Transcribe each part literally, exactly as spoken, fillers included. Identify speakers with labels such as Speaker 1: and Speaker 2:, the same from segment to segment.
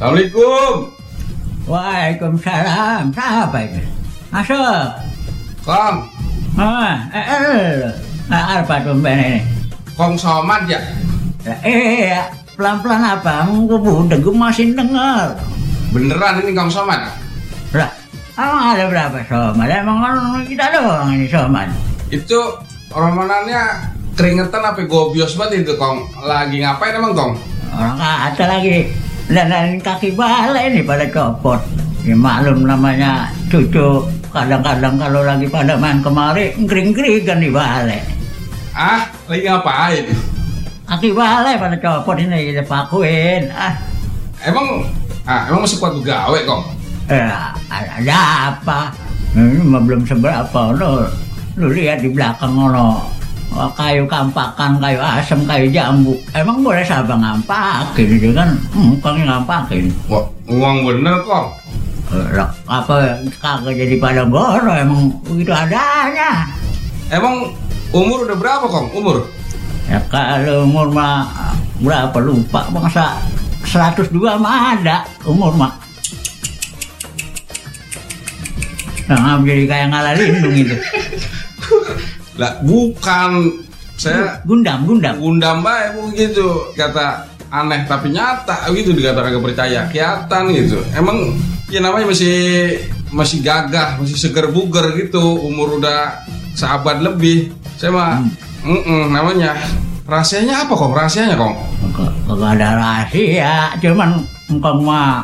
Speaker 1: Assalamualaikum.
Speaker 2: Waalaikumsalam. Siapa itu? Masuk.
Speaker 1: Kong.
Speaker 2: Ah, eh, eh, eh, apa tuh ini?
Speaker 1: Kong Somad ya?
Speaker 2: Eh, pelan-pelan apa? Gue udah gue masih denger.
Speaker 1: Beneran ini Kong Somad?
Speaker 2: Lah, emang ada berapa somad? Emang kan kita doang ini somad.
Speaker 1: Itu romanannya keringetan apa gobios banget itu Kong. Lagi ngapain emang Kong?
Speaker 2: Orang kata lagi dandanin kaki balai ini pada copot. Ya maklum namanya cucu. Kadang-kadang kalau lagi pada main kemari ngering-ngeringan di balai.
Speaker 1: Ah, lagi ngapain?
Speaker 2: Kaki balai pada copot ini kita pakuin. Ah,
Speaker 1: Emang ah emang masih kuat gawe Kong?
Speaker 2: eh, ada apa? Ini mah belum seberapa lo. Lu lihat di belakang ono kayu kampakan, kayu asam, kayu jambu. Emang boleh sabang ngampakin itu kan? Hmm, kongnya ngampakin.
Speaker 1: Wah, uang bener Kong.
Speaker 2: Lah, apa kagak jadi pada goro emang begitu adanya.
Speaker 1: Emang umur udah berapa Kong? Umur?
Speaker 2: Ya kalau umur mah berapa lupa bangsa seratus dua mah ada umur mah. Nah, jadi kayak ngalah lindung itu.
Speaker 1: Lah, bukan. Saya
Speaker 2: Gundam, gundam.
Speaker 1: undang baik begitu. Kata aneh tapi nyata gitu, dikata kagak percaya. Kelihatan gitu. Emang ya namanya masih masih gagah, masih seger buger gitu. Umur udah seabad lebih. Saya mah
Speaker 2: Hmm.
Speaker 1: mm-mm, namanya rahasianya apa Kong? Rahasianya Kong?
Speaker 2: Kagak ada rahasia, cuman engkau mah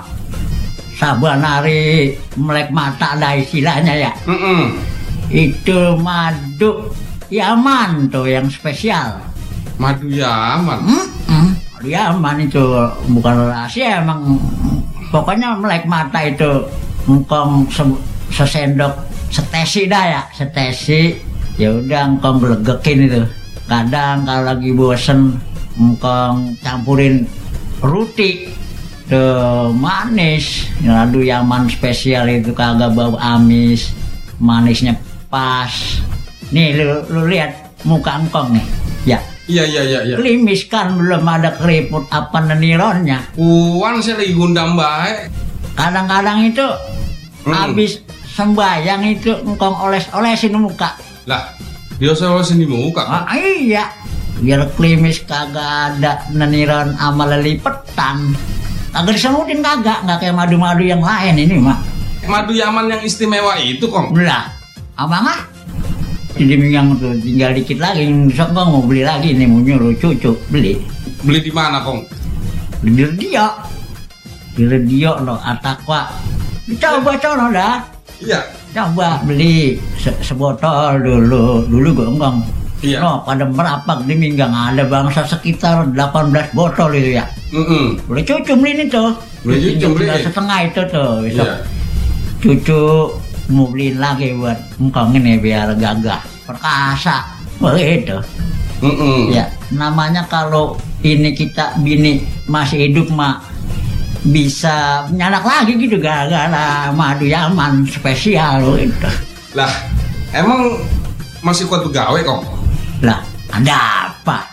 Speaker 2: saban hari melek mata ada istilahnya ya.
Speaker 1: Mm-mm.
Speaker 2: Itu madu Yaman tuh yang spesial.
Speaker 1: Madu Yaman.
Speaker 2: Hmm? Hmm. Madu Yaman itu bukan rahasia emang. Pokoknya melek mata itu engkong se- sesendok setesi dah ya, setesi. Ya udah engkong gelegekin itu. Kadang kalau lagi bosen engkong campurin roti tuh manis. Madu Yaman spesial itu kagak bau amis, manisnya pas. Nih lu, lu lihat muka engkong nih. Ya.
Speaker 1: Iya iya iya iya.
Speaker 2: Klimis kan belum ada keriput apa nenironnya.
Speaker 1: Puan saya lagi gundam baik.
Speaker 2: Kadang-kadang itu
Speaker 1: Hmm.
Speaker 2: habis sembayang itu engkong oles-olesin muka.
Speaker 1: Lah, dia selalu di muka.
Speaker 2: Ah, iya. Biar klimis kagak ada neniron sama lelipetan. Kagak disemutin kagak, nggak kayak madu-madu yang lain ini mah.
Speaker 1: Madu Yaman yang istimewa itu Kong.
Speaker 2: Belah, abang ah? Jadi yang tuh tinggal dikit lagi, besok gua mau beli lagi nih, mau nyuruh cucu beli.
Speaker 1: Beli di mana Kong?
Speaker 2: Beli di radio, di radio loh, Atakwa. Coba coba dah,
Speaker 1: Iya.
Speaker 2: coba beli se sebotol dulu, dulu gua enggak.
Speaker 1: Iya.
Speaker 2: No, pada merapak di Minggang ada bangsa sekitar delapan belas botol itu ya.
Speaker 1: Mm-mm.
Speaker 2: Boleh cucu beli ini tuh.
Speaker 1: Boleh cucu beli.
Speaker 2: Tinggal setengah itu tuh, besok.
Speaker 1: Iya.
Speaker 2: Cucu mau beliin lagi buat engkong ini biar gagah perkasa begitu.
Speaker 1: Mm-mm.
Speaker 2: Ya namanya kalau ini kita bini masih hidup mah bisa nyanak lagi gitu gara-gara madu Yaman spesial gitu.
Speaker 1: Lah, emang masih kuat begawe Kong?
Speaker 2: Lah ada apa?